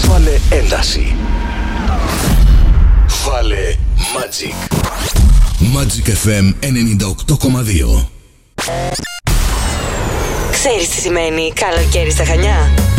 Βάλε ένταση. Βάλε Magic. Magic FM 98,2. Ξέρεις τι σημαίνει καλοκαίρι στα Χανιά?